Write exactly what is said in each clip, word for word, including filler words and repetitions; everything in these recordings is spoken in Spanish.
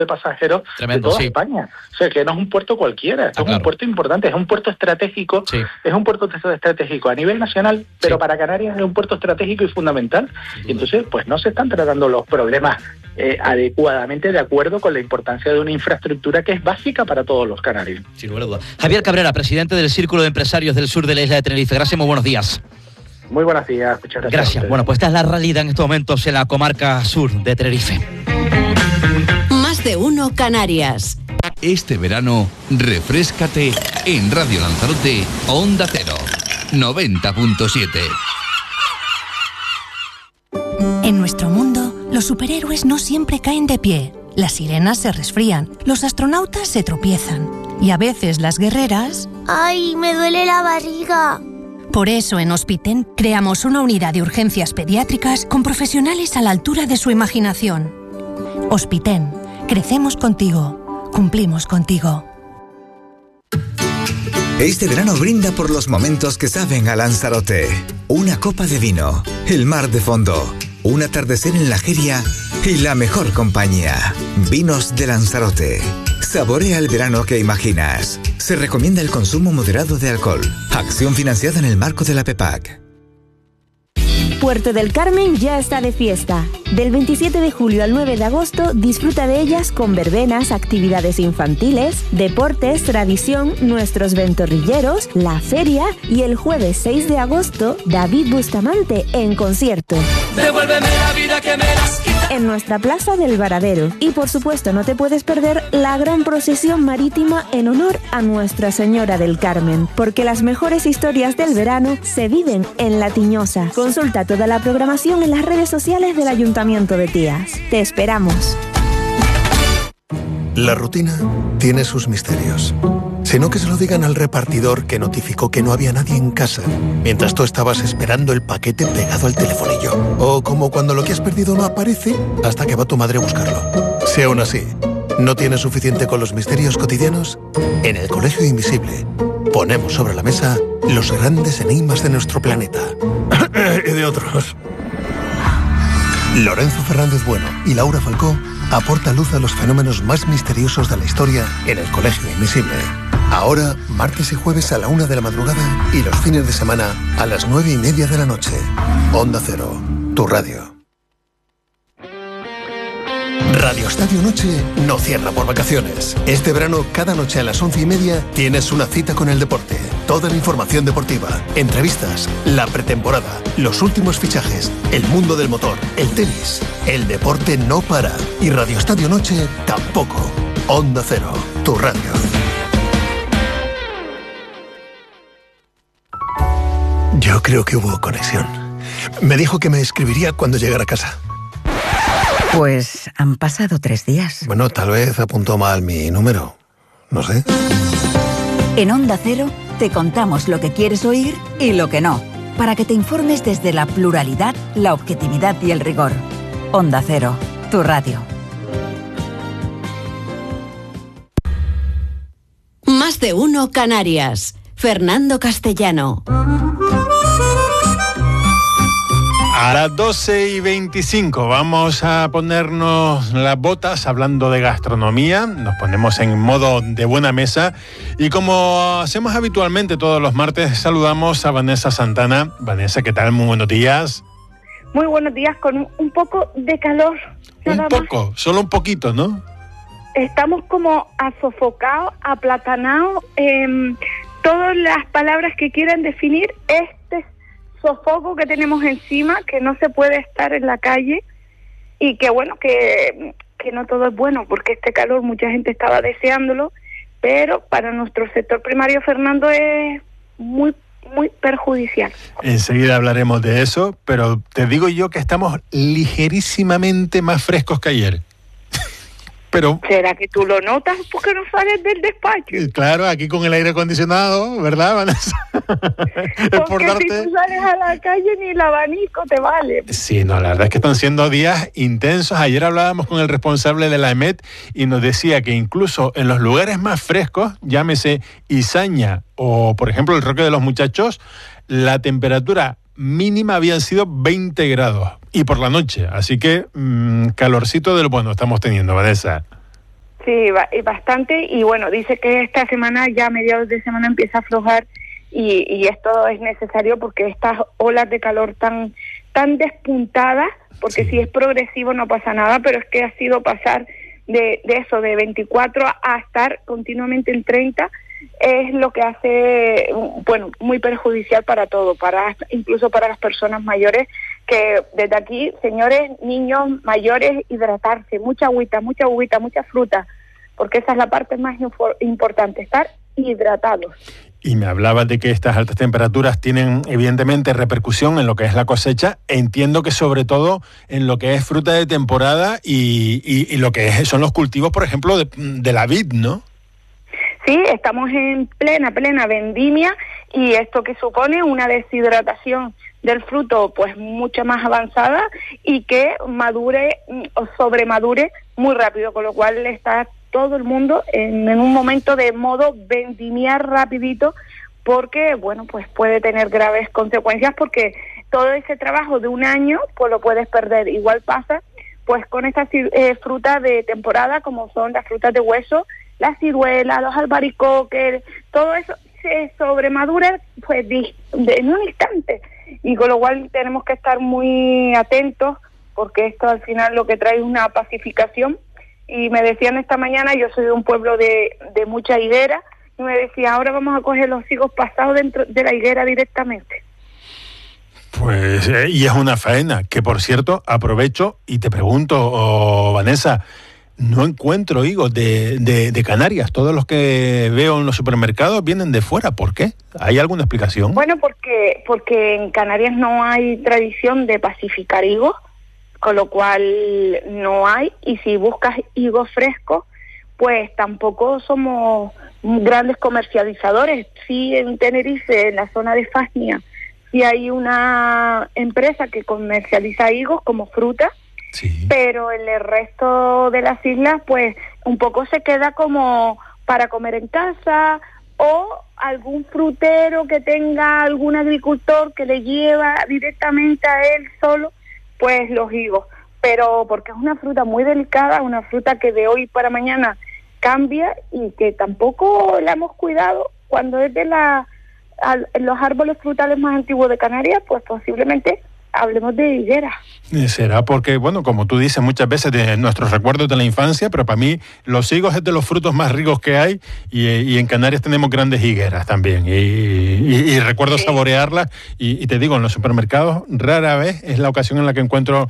de pasajeros Tremendo, de toda sí. España. O sea, que no es un puerto cualquiera, esto Ah, es claro. un puerto importante, es un puerto estratégico, Sí. es un puerto estratégico a nivel nacional, pero Sí. para Canarias es un puerto estratégico y fundamental. Y entonces, pues no se están tratando los problemas eh, adecuadamente de acuerdo con la importancia de una infraestructura que es básica para todos los canarios. Sin lugar a dudas. Javier Cabrera, presidente del Círculo de Empresarios del Sur de la isla de Tenerife. Gracias, muy buenos días. Muy buenos días, muchas gracias. Gracias. Bueno, pues esta es la realidad en estos momentos en la comarca sur de Tenerife. Más de uno Canarias. Este verano, refréscate en Radio Lanzarote, Onda Cero, noventa punto siete. En nuestro mundo, los superhéroes no siempre caen de pie. Las sirenas se resfrían, los astronautas se tropiezan y a veces las guerreras... ¡Ay, me duele la barriga! Por eso en Hospiten creamos una unidad de urgencias pediátricas con profesionales a la altura de su imaginación. Hospiten, crecemos contigo, cumplimos contigo. Este verano brinda por los momentos que saben a Lanzarote. Una copa de vino, el mar de fondo, un atardecer en la Jeria y la mejor compañía. Vinos de Lanzarote. Saborea el verano que imaginas. Se recomienda el consumo moderado de alcohol. Acción financiada en el marco de la PEPAC. Puerto del Carmen ya está de fiesta. Del veintisiete de julio al nueve de agosto disfruta de ellas con verbenas, actividades infantiles, deportes, tradición, nuestros ventorrilleros, la feria y el jueves seis de agosto David Bustamante en concierto. Devuélveme la vida que me las quita. En nuestra plaza del Varadero. Y por supuesto no te puedes perder la gran procesión marítima en honor a Nuestra Señora del Carmen, porque las mejores historias del verano se viven en La Tiñosa. Consulta toda la programación en las redes sociales del Ayuntamiento de Tías. Te esperamos. La rutina tiene sus misterios. Si no, que se lo digan al repartidor que notificó que no había nadie en casa mientras tú estabas esperando el paquete pegado al telefonillo. O como cuando lo que has perdido no aparece hasta que va tu madre a buscarlo. Si aún así no tienes suficiente con los misterios cotidianos, en el Colegio Invisible ponemos sobre la mesa los grandes enigmas de nuestro planeta. Y de otros. Lorenzo Fernández Bueno y Laura Falcó aporta luz a los fenómenos más misteriosos de la historia en el Colegio Invisible. Ahora, martes y jueves a la una de la madrugada y los fines de semana a las nueve y media de la noche. Onda Cero, tu radio. Radio Estadio Noche no cierra por vacaciones. Este verano, cada noche a las once y media, tienes una cita con el deporte. Toda la información deportiva, entrevistas, la pretemporada, los últimos fichajes, el mundo del motor, el tenis. El deporte no para. Y Radio Estadio Noche tampoco. Onda Cero, tu radio. Yo creo que hubo conexión. Me dijo que me escribiría cuando llegara a casa. Pues han pasado tres días. Bueno, tal vez apuntó mal mi número. No sé. En Onda Cero te contamos lo que quieres oír y lo que no, para que te informes desde la pluralidad, la objetividad y el rigor. Onda Cero, tu radio. Más de uno Canarias. Fernando Castellano. A las doce y veinticinco vamos a ponernos las botas hablando de gastronomía, nos ponemos en modo de buena mesa y como hacemos habitualmente todos los martes saludamos a Vanessa Santana. Vanessa, ¿qué tal? Muy buenos días. Muy buenos días, con un poco de calor. Un poco, más. Solo un poquito, ¿no? Estamos como asofocados, aplatanados, eh, todas las palabras que quieran definir este sofoco que tenemos encima, que no se puede estar en la calle y que bueno, que, que no todo es bueno, porque este calor mucha gente estaba deseándolo, pero para nuestro sector primario, Fernando, es muy, muy perjudicial. Enseguida hablaremos de eso, pero te digo yo que estamos ligerísimamente más frescos que ayer. Pero, ¿será que tú lo notas porque no sales del despacho? Claro, aquí con el aire acondicionado, ¿verdad, Vanessa? Porque por darte... si tú sales a la calle ni el abanico te vale. Sí, no, la verdad es que están siendo días intensos. Ayer hablábamos con el responsable de la EMET y nos decía que incluso en los lugares más frescos, llámese Izaña o, por ejemplo, el Roque de los Muchachos, la temperatura mínima habían sido veinte grados y por la noche, así que mmm, calorcito del bueno estamos teniendo, Vanessa. Sí, bastante, y bueno, dice que esta semana, ya a mediados de semana, empieza a aflojar, y, y esto es necesario porque estas olas de calor tan, tan despuntadas, porque sí. si es progresivo no pasa nada, pero es que ha sido pasar de, de eso, de veinticuatro a estar continuamente en treinta, es lo que hace, bueno, muy perjudicial para todo, para incluso para las personas mayores, que desde aquí, señores, niños mayores, hidratarse, mucha agüita, mucha agüita, mucha fruta, porque esa es la parte más importante, estar hidratados. Y me hablabas de que estas altas temperaturas tienen evidentemente repercusión en lo que es la cosecha. Entiendo que sobre todo en lo que es fruta de temporada y, y, y lo que es, son los cultivos, por ejemplo, de, de la vid, ¿no? Sí, estamos en plena, plena vendimia, y esto que supone una deshidratación del fruto pues mucho más avanzada y que madure o sobremadure muy rápido, con lo cual está todo el mundo en, en un momento de modo vendimiar rapidito, porque bueno, pues puede tener graves consecuencias, porque todo ese trabajo de un año pues lo puedes perder. Igual pasa pues con estas eh, frutas de temporada, como son las frutas de hueso, las ciruelas, los albaricoques, todo eso se sobremadura pues de, de, en un instante, y con lo cual tenemos que estar muy atentos, porque esto al final lo que trae es una pacificación. Y me decían esta mañana, yo soy de un pueblo de, de mucha higuera, y me decía, ahora vamos a coger los higos pasados dentro de la higuera directamente. Pues, eh, y es una faena, que por cierto, aprovecho y te pregunto, oh, Vanessa, no encuentro higos de, de, de Canarias. Todos los que veo en los supermercados vienen de fuera. ¿Por qué? ¿Hay alguna explicación? Bueno, porque, porque en Canarias no hay tradición de pacificar higos, con lo cual no hay, y si buscas higos frescos, pues tampoco somos grandes comercializadores. Sí, en Tenerife, en la zona de Fasnia, sí hay una empresa que comercializa higos como fruta, sí. Pero en el resto de las islas, pues un poco se queda como para comer en casa, o algún frutero que tenga algún agricultor que le lleva directamente a él solo, pues los higos, pero porque es una fruta muy delicada, una fruta que de hoy para mañana cambia, y que tampoco la hemos cuidado. Cuando es de la, a, los árboles frutales más antiguos de Canarias, pues posiblemente hablemos de higuera. Será porque, bueno, como tú dices muchas veces, de nuestros recuerdos de la infancia, pero para mí los higos es de los frutos más ricos que hay, y, y en Canarias tenemos grandes higueras también, y, y, y recuerdo sí. saborearlas, y, y te digo, en los supermercados rara vez es la ocasión en la que encuentro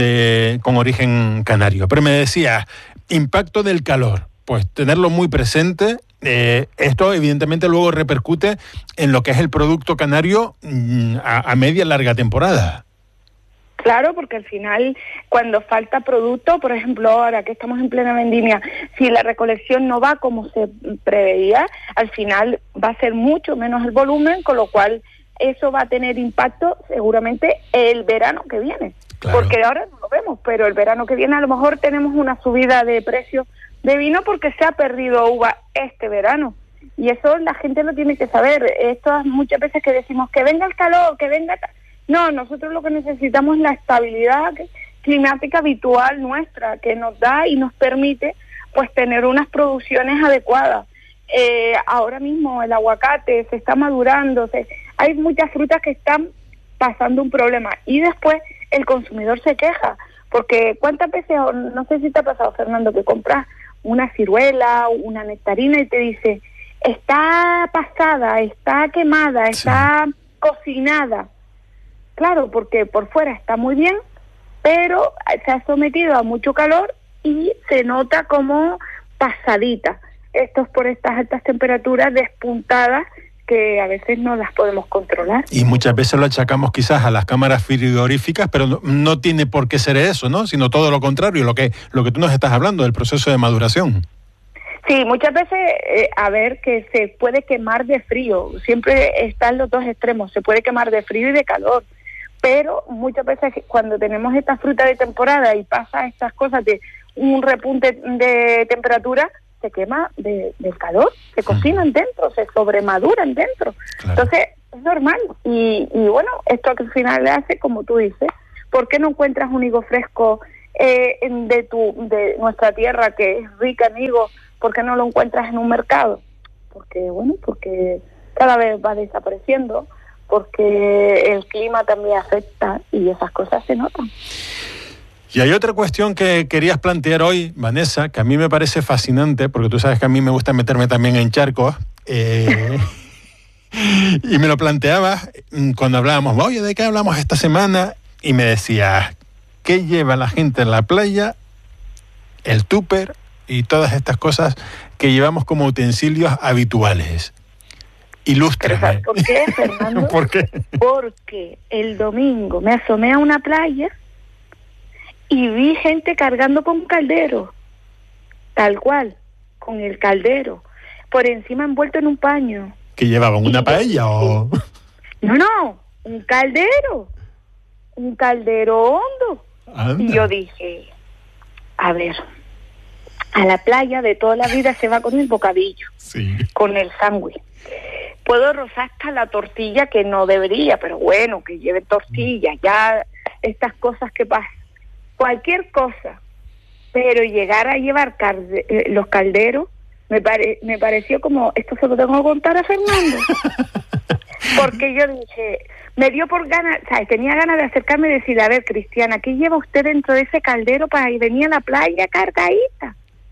de con origen canario. Pero me decías, impacto del calor, pues tenerlo muy presente. Eh, esto evidentemente luego repercute en lo que es el producto canario mmm, a, a media larga temporada. Claro, porque al final, cuando falta producto, por ejemplo, ahora que estamos en plena vendimia, si la recolección no va como se preveía, al final va a ser mucho menos el volumen, con lo cual eso va a tener impacto seguramente el verano que viene. Claro. Porque ahora no lo vemos, pero el verano que viene a lo mejor tenemos una subida de precios de vino porque se ha perdido uva este verano. Y eso la gente lo tiene que saber. Esto muchas veces que decimos que venga el calor, que venga... No, nosotros lo que necesitamos es la estabilidad climática habitual nuestra, que nos da y nos permite pues tener unas producciones adecuadas. Eh, ahora mismo el aguacate se está madurando, se, hay muchas frutas que están pasando un problema, y después el consumidor se queja, porque cuántas veces, no sé si te ha pasado, Fernando, que compras una ciruela, una nectarina y te dice, está pasada, está quemada, está sí. cocinada. Claro, porque por fuera está muy bien, pero se ha sometido a mucho calor y se nota como pasadita. Esto es por estas altas temperaturas despuntadas que a veces no las podemos controlar. Y muchas veces lo achacamos quizás a las cámaras frigoríficas, pero no, no tiene por qué ser eso, ¿no? Sino todo lo contrario, lo que, lo que tú nos estás hablando, del proceso de maduración. Sí, muchas veces, eh, a ver, que se puede quemar de frío. Siempre están los dos extremos, se puede quemar de frío y de calor. Pero muchas veces cuando tenemos esta fruta de temporada y pasa estas cosas de un repunte de temperatura, se quema de, del calor, se cocinan dentro, se sobremaduran dentro. Claro. Entonces, es normal. Y, y bueno, esto que al final le hace, como tú dices, ¿por qué no encuentras un higo fresco eh, de tu de nuestra tierra, que es rica en higo, ¿por qué no lo encuentras en un mercado? Porque, bueno, porque cada vez va desapareciendo, porque el clima también afecta y esas cosas se notan. Y hay otra cuestión que querías plantear hoy, Vanessa, que a mí me parece fascinante, porque tú sabes que a mí me gusta meterme también en charcos, eh, y me lo planteabas cuando hablábamos, oye, ¿de qué hablamos esta semana? Y me decías, ¿qué lleva la gente en la playa? El tupper y todas estas cosas que llevamos como utensilios habituales. Ilústrame. ¿Sabes por qué, Fernando? ¿Por qué? Porque el domingo me asomé a una playa y vi gente cargando con caldero, tal cual, con el caldero, por encima envuelto en un paño. ¿Que llevaban una paella o...? No, no, un caldero, un caldero hondo. Anda. Y yo dije, a ver, a la playa de toda la vida se va con el bocadillo, sí, con el sándwich. Puedo rozar hasta la tortilla, que no debería, pero bueno, que lleve tortilla, ya estas cosas que pasan, cualquier cosa, pero llegar a llevar calde- eh, los calderos, me, pare- me pareció como, esto se lo tengo que contar a Fernando, porque yo dije, me dio por ganas, ¿sabes? Tenía ganas de acercarme y decir, a ver, Cristiana, ¿qué lleva usted dentro de ese caldero para ir venir a la playa cargadita?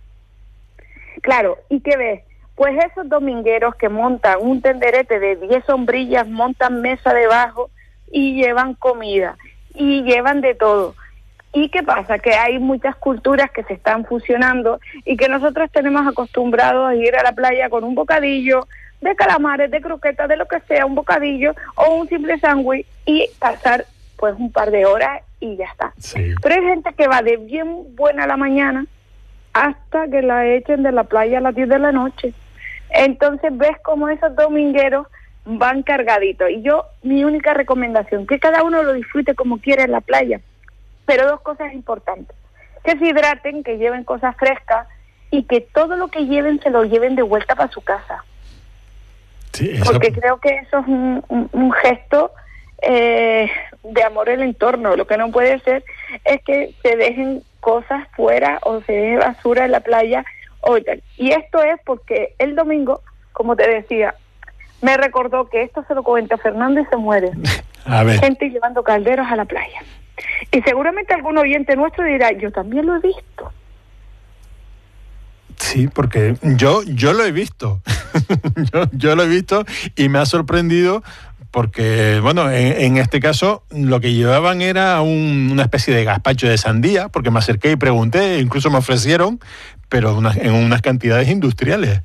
Claro, ¿y qué ves? Pues esos domingueros que montan un tenderete de diez sombrillas, montan mesa debajo y llevan comida y llevan de todo. ¿Y qué pasa? Que hay muchas culturas que se están fusionando y que nosotros tenemos acostumbrados a ir a la playa con un bocadillo de calamares, de croquetas, de lo que sea, un bocadillo o un simple sándwich y pasar pues un par de horas y ya está. Sí. Pero hay gente que va de bien buena a la mañana hasta que la echen de la playa a las diez de la noche. Entonces ves como esos domingueros van cargaditos. Y yo, mi única recomendación, que cada uno lo disfrute como quiera en la playa. Pero dos cosas importantes. Que se hidraten, que lleven cosas frescas y que todo lo que lleven se lo lleven de vuelta para su casa. Sí, eso... Porque creo que eso es un, un, un gesto eh, de amor al entorno. Lo que no puede ser es que se dejen cosas fuera o se deje basura en la playa. O tal. Y esto es porque el domingo, como te decía, me recordó que esto se lo comenta Fernando y se muere. A ver. Gente llevando calderos a la playa. Y seguramente algún oyente nuestro dirá, yo también lo he visto. Sí, porque yo yo lo he visto. yo, yo lo he visto y me ha sorprendido porque, bueno, en, en este caso lo que llevaban era un, una especie de gazpacho de sandía, porque me acerqué y pregunté, incluso me ofrecieron, pero una, en unas cantidades industriales.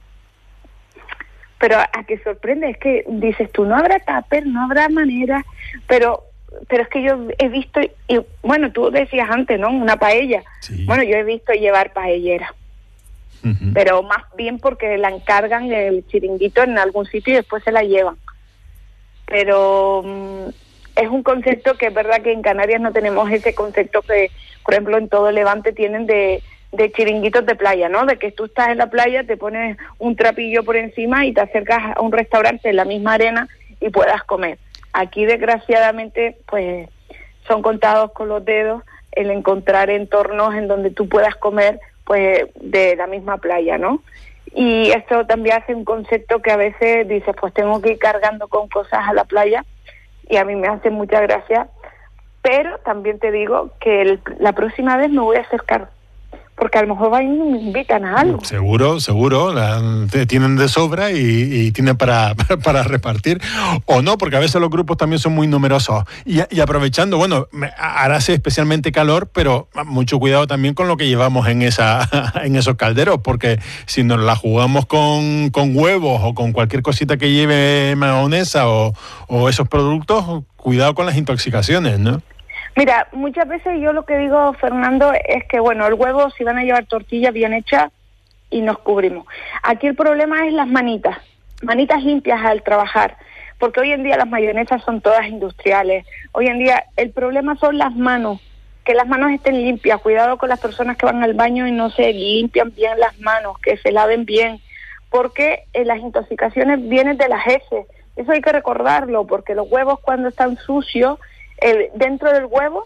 Pero a que sorprende es que dices tú, no habrá tupper, no habrá manera, pero pero es que yo he visto, y bueno, tú decías antes, ¿no? Una paella. Sí. Bueno, yo he visto llevar paellera. Uh-huh. Pero más bien porque la encargan el chiringuito en algún sitio y después se la llevan. Pero um, es un concepto que es verdad que en Canarias no tenemos ese concepto que, por ejemplo, en todo el Levante tienen de, de chiringuitos de playa, ¿no? De que tú estás en la playa, te pones un trapillo por encima y te acercas a un restaurante en la misma arena y puedas comer. Aquí, desgraciadamente, pues son contados con los dedos el encontrar entornos en donde tú puedas comer pues de la misma playa, ¿no? Y esto también hace un concepto que a veces dices, pues tengo que ir cargando con cosas a la playa, y a mí me hace mucha gracia, pero también te digo que el, la próxima vez me voy a acercar, porque a lo mejor van y me invitan a algo. Seguro, seguro, la, tienen de sobra y, y tienen para, para repartir, o no, porque a veces los grupos también son muy numerosos. Y, y aprovechando, bueno, ahora hace especialmente calor, pero mucho cuidado también con lo que llevamos en esa en esos calderos, porque si nos la jugamos con, con huevos o con cualquier cosita que lleve mayonesa o, o esos productos, cuidado con las intoxicaciones, ¿no? Mira, muchas veces yo lo que digo, Fernando, es que, bueno, el huevo, si van a llevar tortilla bien hecha, y nos cubrimos. Aquí el problema es las manitas, manitas limpias al trabajar, porque hoy en día las mayonesas son todas industriales. Hoy en día el problema son las manos, que las manos estén limpias. Cuidado con las personas que van al baño y no se limpian bien las manos, que se laven bien, porque eh, las intoxicaciones vienen de las heces. Eso hay que recordarlo, porque los huevos cuando están sucios, el, dentro del huevo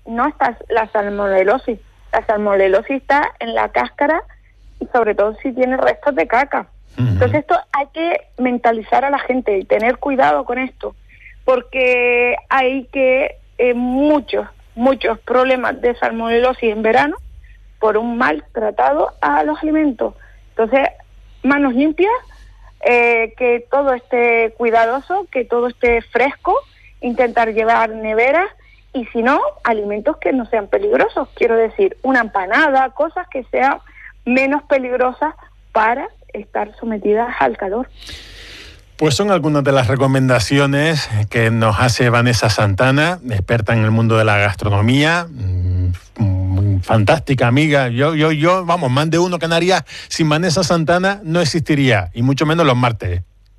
no está la salmonelosis. La salmonelosis está en la cáscara y sobre todo si tiene restos de caca. Uh-huh. Entonces esto hay que mentalizar a la gente y tener cuidado con esto, porque hay que eh, muchos, muchos problemas de salmonelosis en verano por un mal tratado a los alimentos. Entonces, manos limpias, eh, que todo esté cuidadoso, que todo esté fresco, intentar llevar neveras y si no, alimentos que no sean peligrosos. Quiero decir, una empanada, cosas que sean menos peligrosas para estar sometidas al calor. Pues son algunas de las recomendaciones que nos hace Vanessa Santana, experta en el mundo de la gastronomía. Fantástica amiga. Yo, yo, yo, vamos, más de uno Canarias sin Vanessa Santana no existiría, y mucho menos los martes.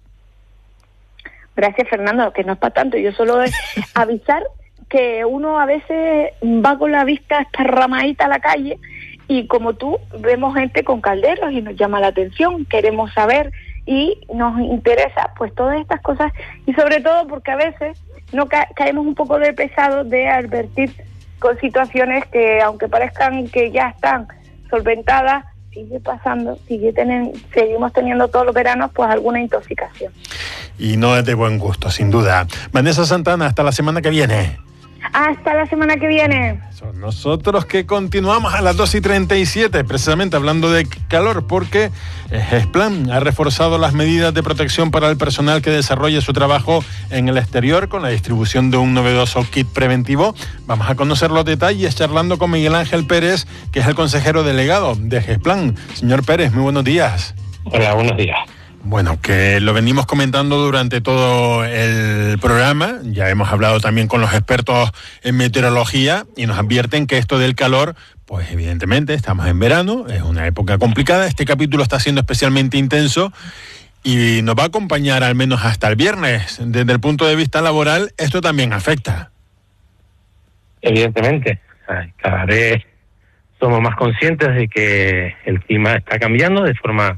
Gracias, Fernando, que no es para tanto. Yo solo es avisar que uno a veces va con la vista esparramadita a la calle y como tú, vemos gente con calderos y nos llama la atención, queremos saber y nos interesa pues todas estas cosas, y sobre todo porque a veces no ca- caemos un poco de pesado de advertir con situaciones que aunque parezcan que ya están solventadas, sigue pasando, sigue tenen, seguimos teniendo todos los veranos pues alguna intoxicación. Y no es de buen gusto, sin duda. Vanessa Santana, hasta la semana que viene. Hasta la semana que viene. Son nosotros que continuamos a las dos y treinta y siete, precisamente hablando de calor, porque GESPLAN ha reforzado las medidas de protección para el personal que desarrolla su trabajo en el exterior con la distribución de un novedoso kit preventivo. Vamos a conocer los detalles charlando con Miguel Ángel Pérez, que es el consejero delegado de GESPLAN. Señor Pérez, muy buenos días. Hola, buenos días. Bueno, que lo venimos comentando durante todo el programa, ya hemos hablado también con los expertos en meteorología y nos advierten que esto del calor, pues evidentemente estamos en verano, es una época complicada, este capítulo está siendo especialmente intenso y nos va a acompañar al menos hasta el viernes. Desde el punto de vista laboral, esto también afecta. Evidentemente, cada vez somos más conscientes de que el clima está cambiando de forma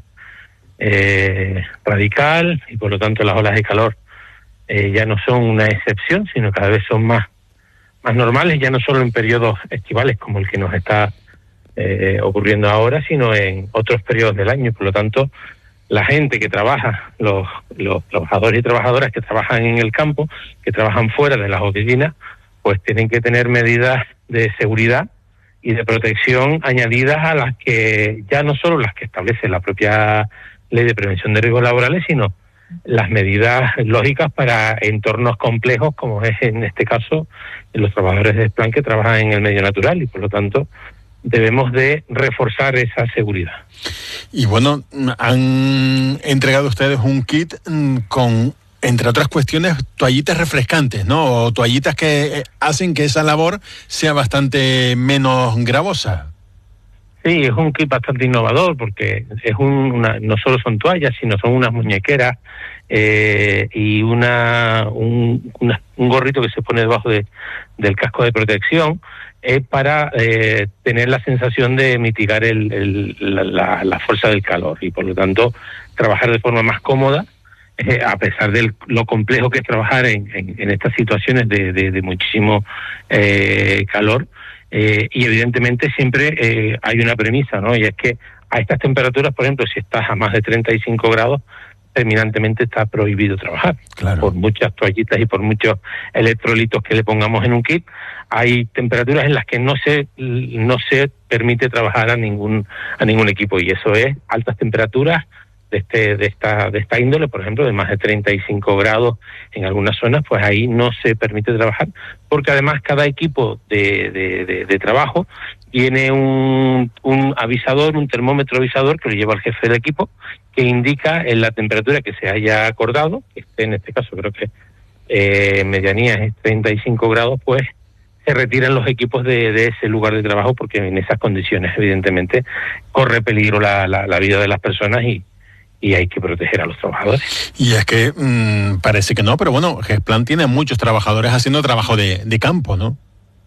Eh, radical y por lo tanto las olas de calor eh, ya no son una excepción, sino cada vez son más más normales, ya no solo en periodos estivales como el que nos está eh, ocurriendo ahora, sino en otros periodos del año. Por lo tanto, la gente que trabaja, los, los trabajadores y trabajadoras que trabajan en el campo, que trabajan fuera de las oficinas, pues tienen que tener medidas de seguridad y de protección añadidas a las que ya no solo las que establece la propia Ley de Prevención de Riesgos Laborales, sino las medidas lógicas para entornos complejos, como es en este caso los trabajadores de GESPLAN que trabajan en el medio natural, y por lo tanto debemos de reforzar esa seguridad. Y bueno, han entregado ustedes un kit con, entre otras cuestiones, toallitas refrescantes, ¿no? O toallitas que hacen que esa labor sea bastante menos gravosa. Sí, es un kit bastante innovador porque es un, una, no solo son toallas, sino son unas muñequeras eh, y una un, una un gorrito que se pone debajo de, del casco de protección eh, para eh, tener la sensación de mitigar el, el, la, la, la fuerza del calor y por lo tanto trabajar de forma más cómoda, eh, a pesar de lo complejo que es trabajar en, en, en estas situaciones de, de, de muchísimo eh, calor. Eh, y evidentemente siempre eh, hay una premisa, ¿no? Y es que a estas temperaturas, por ejemplo, si estás a más de treinta y cinco grados, terminantemente está prohibido trabajar. Claro. Por muchas toallitas y por muchos electrolitos que le pongamos en un kit, hay temperaturas en las que no se no se permite trabajar a ningún a ningún equipo, y eso es altas temperaturas de este de esta de esta índole, por ejemplo, de más de treinta y cinco grados en algunas zonas, pues ahí no se permite trabajar, porque además cada equipo de, de, de, de trabajo tiene un, un avisador, un termómetro avisador que lo lleva el jefe del equipo, que indica en la temperatura que se haya acordado, que esté en este caso creo que eh, medianía es treinta y cinco grados, pues se retiran los equipos de, de ese lugar de trabajo, porque en esas condiciones evidentemente corre peligro la, la, la vida de las personas y y hay que proteger a los trabajadores. Y es que mmm, parece que no, pero bueno, GESPLAN tiene muchos trabajadores haciendo trabajo de, de campo, ¿no?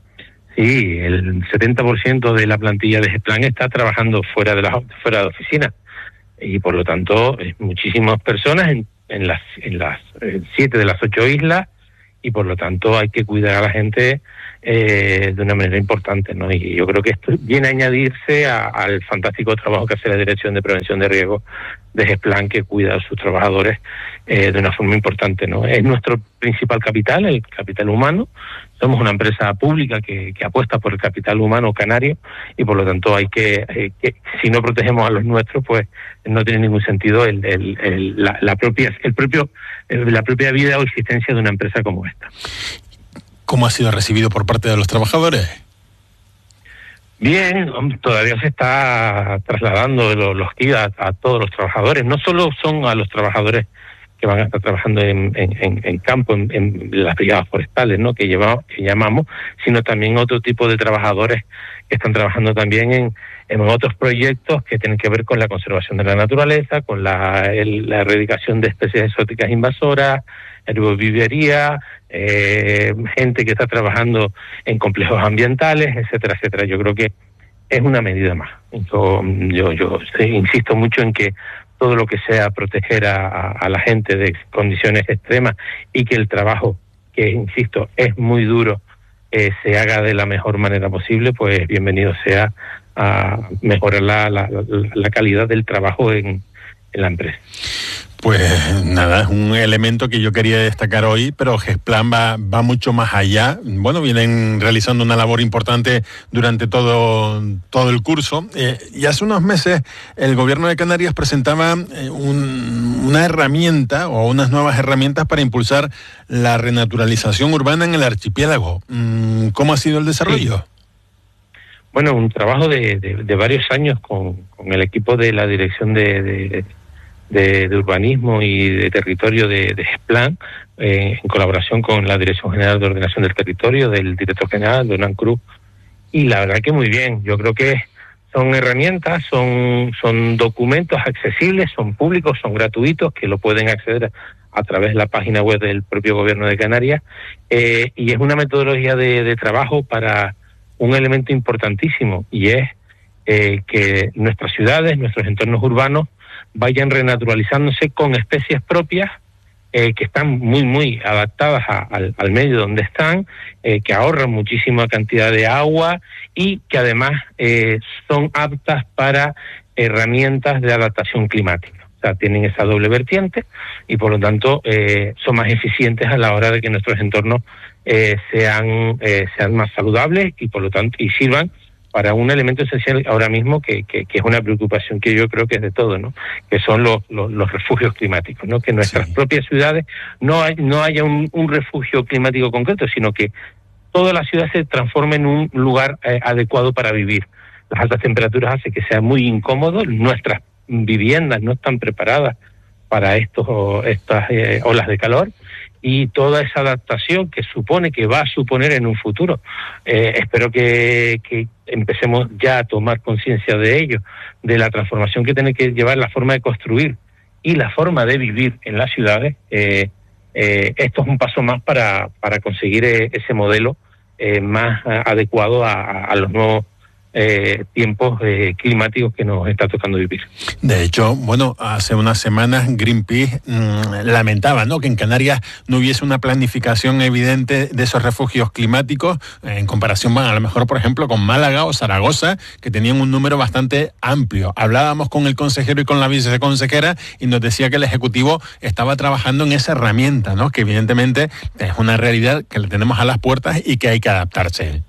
Sí, el setenta por ciento de la plantilla de GESPLAN está trabajando fuera de la fuera de la oficina, y por lo tanto muchísimas personas en, en las en las en siete de las ocho islas y por lo tanto hay que cuidar a la gente eh, de una manera importante, ¿no? Y yo creo que esto viene a añadirse a, al fantástico trabajo que hace la Dirección de Prevención de Riesgos de Gesplan, que cuida a sus trabajadores eh, de una forma importante, ¿no? Es nuestro principal capital, el capital humano. Somos una empresa pública que, que apuesta por el capital humano canario y por lo tanto hay que, eh, que si no protegemos a los nuestros, pues no tiene ningún sentido el, el, el, la, la propia el propio el, la propia vida o existencia de una empresa como esta. ¿Cómo ha sido recibido por parte de los trabajadores? Bien, todavía se está trasladando los, los K I D a, a todos los trabajadores. No solo son a los trabajadores que van a estar trabajando en, en, en campo, en, en las brigadas forestales, ¿no? que, llevamos, que llamamos, sino también otro tipo de trabajadores que están trabajando también en, en otros proyectos que tienen que ver con la conservación de la naturaleza, con la, el, la erradicación de especies exóticas invasoras, herbovivería, eh, gente que está trabajando en complejos ambientales, etcétera, etcétera. Yo creo que es una medida más. Yo, yo, yo insisto mucho en que todo lo que sea proteger a, a, a la gente de condiciones extremas y que el trabajo, que insisto, es muy duro, eh, se haga de la mejor manera posible, pues bienvenido sea a mejorar la, la, la calidad del trabajo en, en la empresa. Pues nada, es un elemento que yo quería destacar hoy, pero Gesplan va, va mucho más allá. Bueno, vienen realizando una labor importante durante todo, todo el curso. Eh, y hace unos meses el Gobierno de Canarias presentaba eh, un, una herramienta o unas nuevas herramientas para impulsar la renaturalización urbana en el archipiélago. ¿Cómo ha sido el desarrollo? Sí. Bueno, un trabajo de, de, de varios años con, con el equipo de la Dirección de... de De, de urbanismo y de territorio de, de Gesplan, eh, en colaboración con la Dirección General de Ordenación del Territorio, del director general, Donald Cruz, y la verdad que muy bien. Yo creo que son herramientas, son, son documentos accesibles, son públicos, son gratuitos, que lo pueden acceder a través de la página web del propio Gobierno de Canarias, eh, y es una metodología de, de trabajo para un elemento importantísimo, y es eh, que nuestras ciudades, nuestros entornos urbanos, vayan renaturalizándose con especies propias eh, que están muy, muy adaptadas a, al, al medio donde están, eh, que ahorran muchísima cantidad de agua y que además eh, son aptas para herramientas de adaptación climática. O sea, tienen esa doble vertiente y por lo tanto eh, son más eficientes a la hora de que nuestros entornos eh, sean, eh, sean más saludables y por lo tanto y sirvan para un elemento esencial ahora mismo que, que, que es una preocupación que yo creo que es de todo, ¿no? Que son los, los, los refugios climáticos, ¿no? Que en nuestras sí. propias ciudades no hay, no haya un, un refugio climático concreto, sino que toda la ciudad se transforme en un lugar eh, adecuado para vivir. Las altas temperaturas hacen que sea muy incómodo, nuestras viviendas no están preparadas para estos estas eh, olas de calor, y toda esa adaptación que supone, que va a suponer en un futuro. Eh, espero que, que empecemos ya a tomar conciencia de ello, de la transformación que tiene que llevar la forma de construir y la forma de vivir en las ciudades. Eh, eh, esto es un paso más para, para conseguir eh, ese modelo eh, más uh, adecuado a, a los nuevos Eh, tiempos eh, climáticos que nos está tocando vivir. De hecho, bueno, hace unas semanas Greenpeace mmm, lamentaba, ¿no?, que en Canarias no hubiese una planificación evidente de esos refugios climáticos eh, en comparación, bueno, a lo mejor, por ejemplo, con Málaga o Zaragoza, que tenían un número bastante amplio. Hablábamos con el consejero y con la viceconsejera y nos decía que el Ejecutivo estaba trabajando en esa herramienta, ¿no?, que evidentemente es una realidad que le tenemos a las puertas y que hay que adaptarse.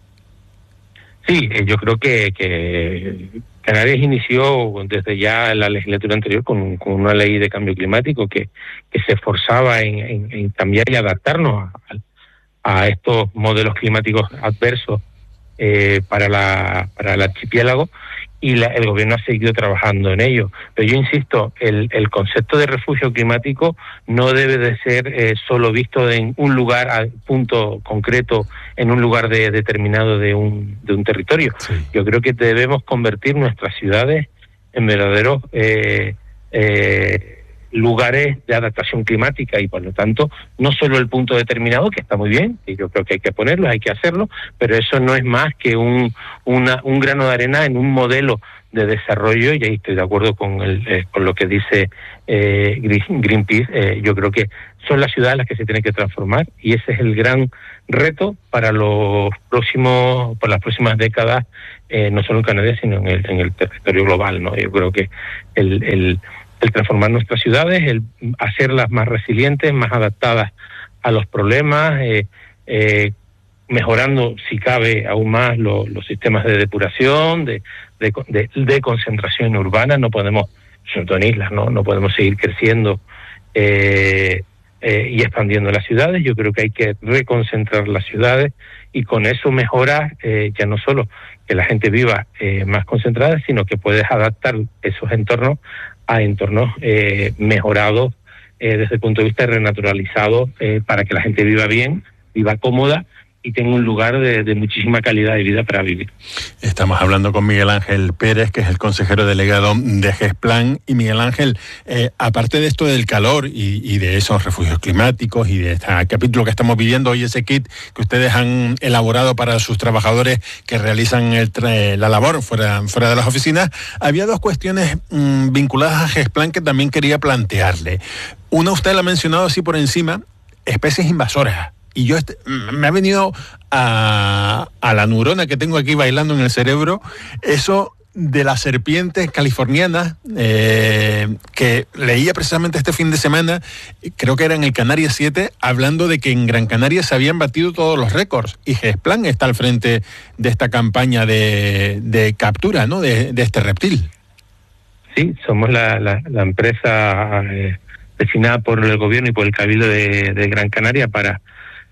Sí, yo creo que, que Canarias inició desde ya la legislatura anterior con, con una ley de cambio climático que, que se esforzaba en, en, en cambiar y adaptarnos a, a estos modelos climáticos adversos eh, para, la, para el archipiélago, y la, el gobierno ha seguido trabajando en ello. Pero yo insisto, el, el concepto de refugio climático no debe de ser eh, solo visto en un lugar, a punto concreto, en un lugar de, determinado de un, de un territorio. Sí. Yo creo que debemos convertir nuestras ciudades en verdaderos eh, eh, lugares de adaptación climática y por lo tanto no solo el punto determinado, que está muy bien, que yo creo que hay que ponerlo, hay que hacerlo, pero eso no es más que un, una, un grano de arena en un modelo de desarrollo, y ahí estoy de acuerdo con, el, eh, con lo que dice eh, Greenpeace. Eh, yo creo que son las ciudades las que se tienen que transformar y ese es el gran reto para los próximos, para las próximas décadas, eh, no solo en Canarias sino en el, en el territorio global, ¿no? Yo creo que el, el, el transformar nuestras ciudades, el hacerlas más resilientes, más adaptadas a los problemas, eh, eh, mejorando, si cabe, aún más lo, los sistemas de depuración, de, de, de, de concentración urbana. No podemos, sobre todo en islas, no, no podemos seguir creciendo eh, eh, y expandiendo las ciudades. Yo creo que hay que reconcentrar las ciudades y con eso mejorar eh, ya no solo que la gente viva eh, más concentrada, sino que puedes adaptar esos entornos a entornos eh, mejorados eh, desde el punto de vista renaturalizado eh, para que la gente viva bien, viva cómoda y tenga un lugar de, de muchísima calidad de vida para vivir. Estamos hablando con Miguel Ángel Pérez, que es el consejero delegado de GESPLAN. Y Miguel Ángel, eh, aparte de esto del calor y, y de esos refugios climáticos y de este capítulo que estamos viviendo hoy, ese kit que ustedes han elaborado para sus trabajadores que realizan el tra- la labor fuera, fuera de las oficinas, había dos cuestiones mmm, vinculadas a GESPLAN que también quería plantearle. Una, usted la ha mencionado así por encima, especies invasoras. Y yo este, me ha venido a, a la neurona que tengo aquí bailando en el cerebro, eso de las serpientes californianas, eh, que leía precisamente este fin de semana, creo que era en el Canarias siete, hablando de que en Gran Canaria se habían batido todos los récords, y GESPLAN está al frente de esta campaña de, de captura, ¿no?, de, de este reptil. Sí, somos la, la, la empresa eh, designada por el gobierno y por el Cabildo de, de Gran Canaria para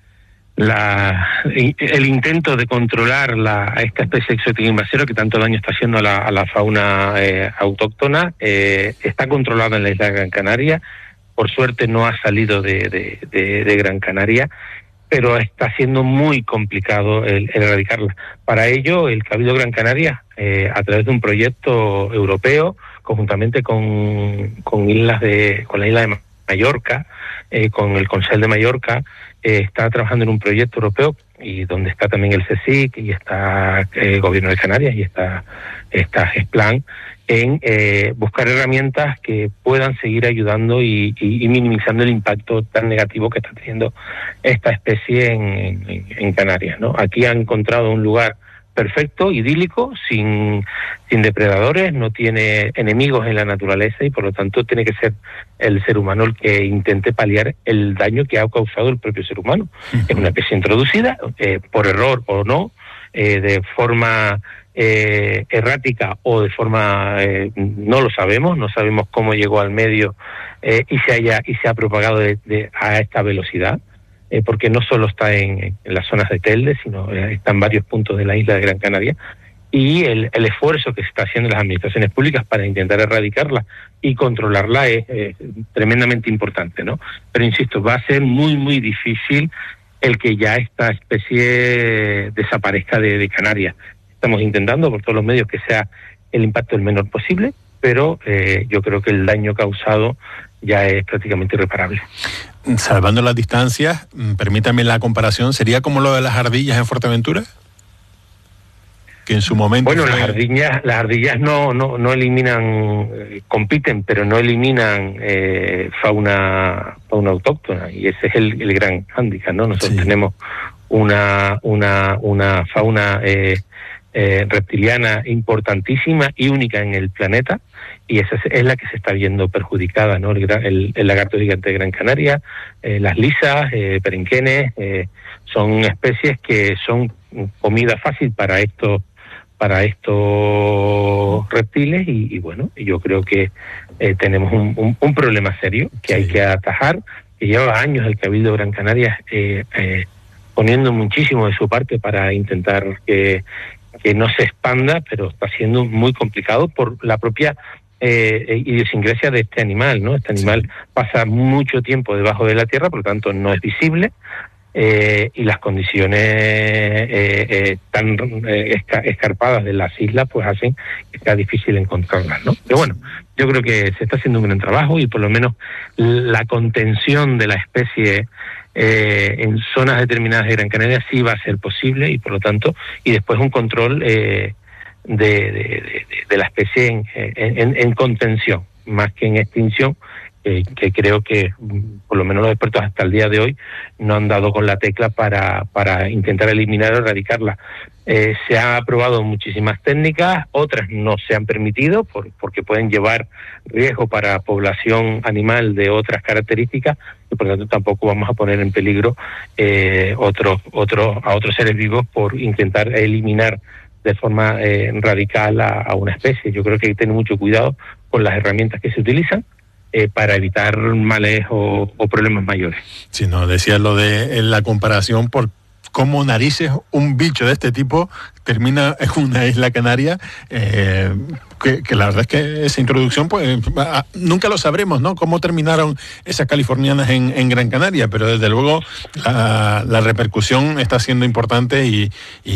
La, el intento de controlar la, esta especie exótica invasora que tanto daño está haciendo a la, a la fauna eh, autóctona. Eh, está controlada en la isla de Gran Canaria. Por suerte no ha salido de, de, de, de Gran Canaria, pero está siendo muy complicado el, el erradicarla. Para ello, el Cabildo de Gran Canaria, eh, a través de un proyecto europeo, conjuntamente con, con, islas de, con la isla de Mallorca, eh, con el Consell de Mallorca, Eh, está trabajando en un proyecto europeo y donde está también el CSIC y está el eh, Gobierno de Canarias y está, está GESPLAN en eh, buscar herramientas que puedan seguir ayudando y, y, y minimizando el impacto tan negativo que está teniendo esta especie en, en, en Canarias, ¿no? Aquí ha encontrado un lugar perfecto, idílico, sin, sin depredadores, no tiene enemigos en la naturaleza y por lo tanto tiene que ser el ser humano el que intente paliar el daño que ha causado el propio ser humano. Uh-huh. Es una especie introducida, eh, por error o no, eh, de forma eh, errática o de forma, eh, no lo sabemos, no sabemos cómo llegó al medio eh, y se haya y se ha propagado de, de, a esta velocidad. Eh, porque no solo está en, en las zonas de Telde, sino eh, está en varios puntos de la isla de Gran Canaria, y el, el esfuerzo que se está haciendo en las administraciones públicas para intentar erradicarla y controlarla es eh, tremendamente importante, ¿no? Pero insisto, va a ser muy, muy difícil el que ya esta especie desaparezca de, de Canarias. Estamos intentando por todos los medios que sea el impacto el menor posible, pero eh, yo creo que el daño causado ya es prácticamente irreparable. Salvando las distancias, permítame la comparación, ¿sería como lo de las ardillas en Fuerteventura? Que en su momento... Bueno, fue... las ardillas las ardillas no no no eliminan, eh, compiten, pero no eliminan eh, fauna fauna autóctona, y ese es el, el gran hándicap, ¿no? Nosotros sí. tenemos una una una fauna eh, eh, reptiliana importantísima y única en el planeta, y esa es la que se está viendo perjudicada, ¿no? El, el, el lagarto gigante de Gran Canaria, eh, las lisas, eh, perenquenes, eh, son especies que son comida fácil para estos para estos reptiles y, y bueno, yo creo que eh, tenemos un, un, un problema serio que sí. hay que atajar, que lleva años el Cabildo de Gran Canaria eh, eh, poniendo muchísimo de su parte para intentar que, que no se expanda, pero está siendo muy complicado por la propia Eh, idiosincrasia de este animal, ¿no? Este animal sí. pasa mucho tiempo debajo de la tierra, por lo tanto no es visible, eh, y las condiciones eh, eh, tan eh, esca- escarpadas de las islas pues hacen que sea difícil encontrarlas, ¿no? Pero bueno, yo creo que se está haciendo un gran trabajo y por lo menos la contención de la especie eh, en zonas determinadas de Gran Canaria sí va a ser posible, y por lo tanto, y después un control eh, de, de, de, de la especie en, en, en contención, más que en extinción, eh, que creo que por lo menos los expertos hasta el día de hoy no han dado con la tecla para, para intentar eliminar o erradicarla. Eh, se han aprobado muchísimas técnicas, otras no se han permitido por, porque pueden llevar riesgo para población animal de otras características, y por lo tanto tampoco vamos a poner en peligro eh, otros otros a otros seres vivos por intentar eliminar de forma eh, radical a, a una especie. Yo creo que hay que tener mucho cuidado con las herramientas que se utilizan eh, para evitar males o, o problemas mayores. Si no, decía lo de la comparación por cómo narices un bicho de este tipo termina en una isla canaria, eh, que, que la verdad es que esa introducción, pues nunca lo sabremos, ¿no? Cómo terminaron esas californianas en, en Gran Canaria, pero desde luego la, la repercusión está siendo importante y, y,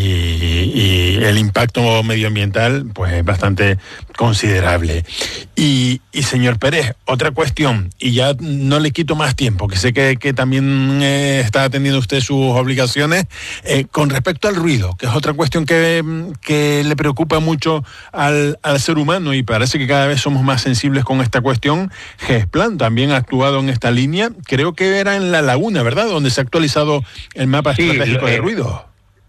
y el impacto medioambiental pues es bastante considerable. Y, y señor Pérez, otra cuestión, y ya no le quito más tiempo, que sé que, que también eh, está atendiendo usted sus obligaciones, eh, con respecto al ruido, que es otra cuestión que, que le preocupa mucho al, al ser humano, y parece que cada vez somos más sensibles con esta cuestión. Gesplan también ha actuado en esta línea, creo que era en La Laguna, ¿verdad?, donde se ha actualizado el mapa sí, estratégico eh, de ruido.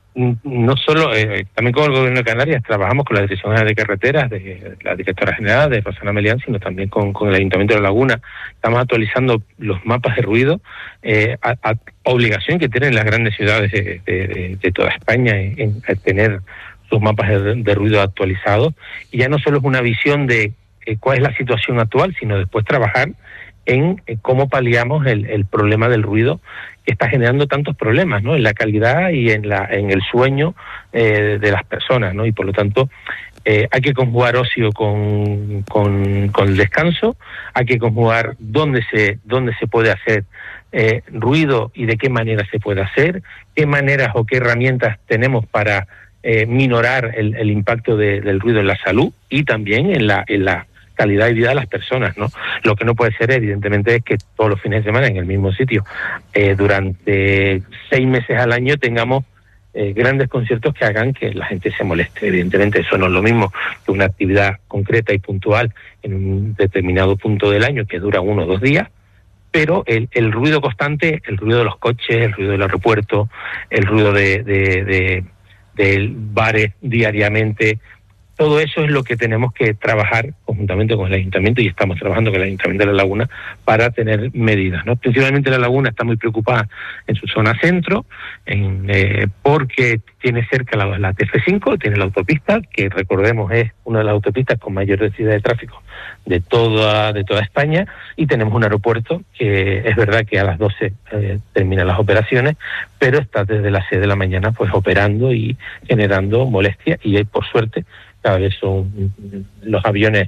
No solo, eh, también con el Gobierno de Canarias trabajamos con la Dirección General de Carreteras, de la Directora General, de Rosana Melián, sino también con, con el Ayuntamiento de La Laguna. Estamos actualizando los mapas de ruido, eh, a, a obligación que tienen las grandes ciudades de, de, de toda España en, en tener sus mapas de, de ruido actualizados. Y ya no solo es una visión de eh, cuál es la situación actual, sino después trabajar en eh, cómo paliamos el, el problema del ruido que está generando tantos problemas, ¿no?, en la calidad y en la en el sueño eh, de las personas, ¿no? Y por lo tanto eh, hay que conjugar ocio con, con, con el descanso, hay que conjugar dónde se dónde se puede hacer eh, ruido y de qué manera se puede hacer, qué maneras o qué herramientas tenemos para eh, minorar el, el impacto de, del ruido en la salud y también en la en la calidad de vida de las personas, ¿no? Lo que no puede ser, evidentemente, es que todos los fines de semana en el mismo sitio, eh, durante seis meses al año, tengamos eh, grandes conciertos que hagan que la gente se moleste. Evidentemente, eso no es lo mismo que una actividad concreta y puntual en un determinado punto del año que dura uno o dos días, pero el, el ruido constante, el ruido de los coches, el ruido del aeropuerto, el ruido de, de, de, de bares diariamente, todo eso es lo que tenemos que trabajar conjuntamente con el Ayuntamiento, y estamos trabajando con el Ayuntamiento de La Laguna para tener medidas, ¿no? Principalmente La Laguna está muy preocupada en su zona centro, en, eh, porque tiene cerca la, la T F cinco, tiene la autopista, que recordemos es una de las autopistas con mayor densidad de tráfico de toda de toda España, y tenemos un aeropuerto que es verdad que a las doce eh, terminan las operaciones, pero está desde las seis de la mañana pues operando y generando molestia, y hay, por suerte, cada vez son los aviones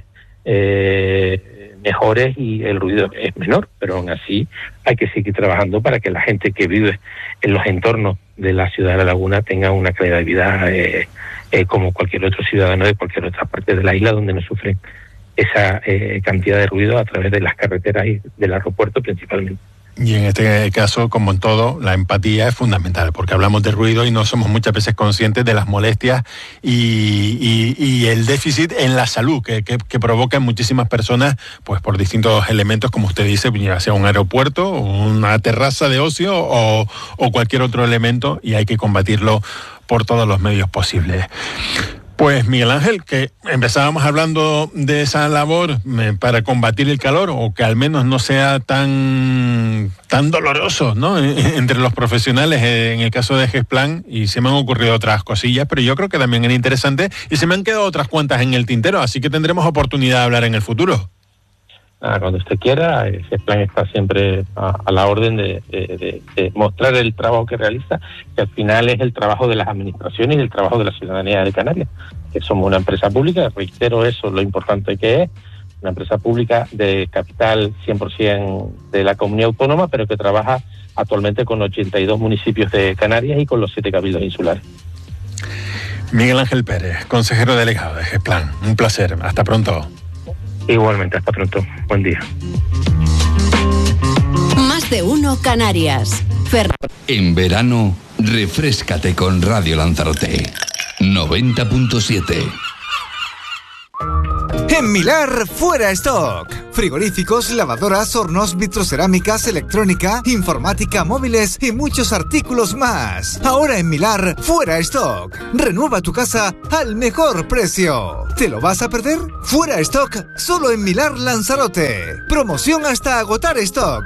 eh, mejores y el ruido es menor, pero aún así hay que seguir trabajando para que la gente que vive en los entornos de la ciudad de La Laguna tenga una calidad de vida eh, eh, como cualquier otro ciudadano de cualquier otra parte de la isla, donde no sufren esa eh, cantidad de ruido a través de las carreteras y del aeropuerto principalmente. Y en este caso, como en todo, la empatía es fundamental, porque hablamos de ruido y no somos muchas veces conscientes de las molestias y, y, y el déficit en la salud que, que, que provoca en muchísimas personas, pues por distintos elementos, como usted dice, ya sea un aeropuerto, una terraza de ocio o, o cualquier otro elemento, y hay que combatirlo por todos los medios posibles. Pues Miguel Ángel, que empezábamos hablando de esa labor eh, para combatir el calor, o que al menos no sea tan tan doloroso, ¿no?, entre los profesionales, eh, en el caso de Gesplan, y se me han ocurrido otras cosillas, pero yo creo que también era interesante, y se me han quedado otras cuantas en el tintero, así que tendremos oportunidad de hablar en el futuro. Ah, cuando usted quiera, ese plan está siempre a, a la orden de, de, de, de mostrar el trabajo que realiza, que al final es el trabajo de las administraciones y el trabajo de la ciudadanía de Canarias, que somos una empresa pública. Reitero eso, lo importante que es, una empresa pública de capital cien por ciento de la comunidad autónoma, pero que trabaja actualmente con ochenta y dos municipios de Canarias y con los siete cabildos insulares. Miguel Ángel Pérez, consejero delegado de Gesplan. Un placer. Hasta pronto. Igualmente, hasta pronto. Buen día. Más de uno Canarias. Fer... En verano, refréscate con Radio Lanzarote. noventa punto siete. En Milar, fuera stock. Frigoríficos, lavadoras, hornos, vitrocerámicas, electrónica, informática, móviles y muchos artículos más. Ahora en Milar, fuera stock. Renueva tu casa al mejor precio. ¿Te lo vas a perder? Fuera stock, solo en Milar Lanzarote. Promoción hasta agotar stock.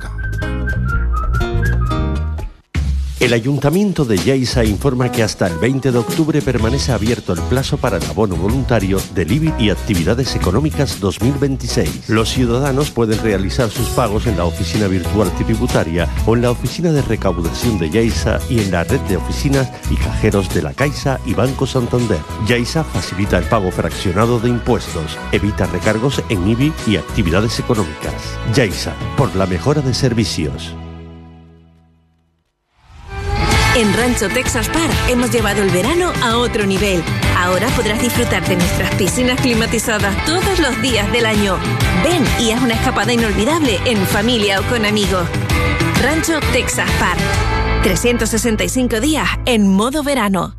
El Ayuntamiento de Lleida informa que hasta el veinte de octubre permanece abierto el plazo para el abono voluntario del I B I y Actividades Económicas dos mil veintiséis. Los ciudadanos pueden realizar sus pagos en la oficina virtual tributaria o en la oficina de recaudación de Lleida y en la red de oficinas y cajeros de la Caixa y Banco Santander. Lleida facilita el pago fraccionado de impuestos, evita recargos en I B I y Actividades Económicas. Lleida, por la mejora de servicios. En Rancho Texas Park hemos llevado el verano a otro nivel. Ahora podrás disfrutar de nuestras piscinas climatizadas todos los días del año. Ven y haz una escapada inolvidable en familia o con amigos. Rancho Texas Park. trescientos sesenta y cinco días en modo verano.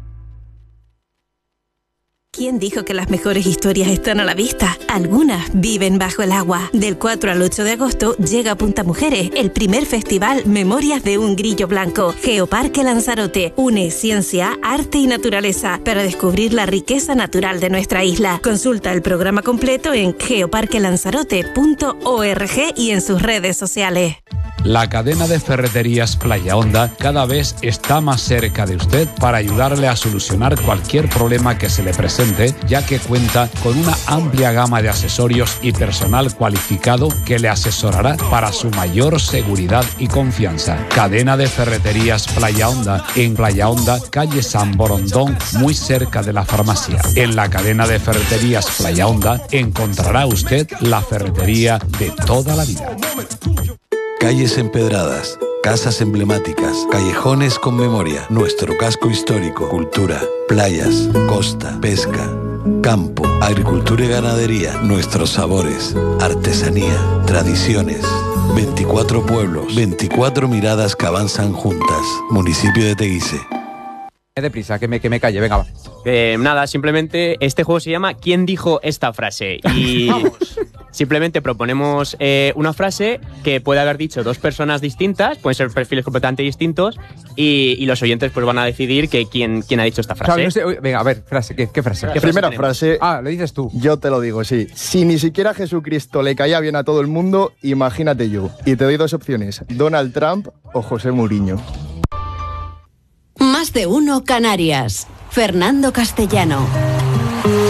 ¿Quién dijo que las mejores historias están a la vista? Algunas viven bajo el agua. Del cuatro al ocho de agosto llega a Punta Mujeres el primer festival Memorias de un Grillo Blanco. Geoparque Lanzarote une ciencia, arte y naturaleza para descubrir la riqueza natural de nuestra isla. Consulta el programa completo en geoparque lanzarote punto org y en sus redes sociales. La cadena de ferreterías Playa Honda cada vez está más cerca de usted para ayudarle a solucionar cualquier problema que se le presente, ya que cuenta con una amplia gama de accesorios y personal cualificado que le asesorará para su mayor seguridad y confianza. Cadena de ferreterías Playa Honda, en Playa Honda, calle San Borondón, muy cerca de la farmacia. En la cadena de ferreterías Playa Honda encontrará usted la ferretería de toda la vida. Calles empedradas, casas emblemáticas, callejones con memoria, nuestro casco histórico, cultura, playas, costa, pesca, campo, agricultura y ganadería, nuestros sabores, artesanía, tradiciones. veinticuatro pueblos, veinticuatro miradas que avanzan juntas. Municipio de Teguise. Deprisa, que me, que me calle, venga, va. Eh, nada, simplemente este juego se llama ¿Quién dijo esta frase? Y simplemente proponemos eh, una frase que puede haber dicho dos personas distintas, pueden ser perfiles completamente distintos, y, y los oyentes pues van a decidir que quién, quién ha dicho esta frase. Claro, no sé, venga, a ver, frase, ¿qué, qué frase? ¿Qué primera frase? Ah, lo dices tú. Yo te lo digo, sí. Si ni siquiera Jesucristo le caía bien a todo el mundo, imagínate yo. Y te doy dos opciones, Donald Trump o José Mourinho. Más de uno Canarias. Fernando Castellano.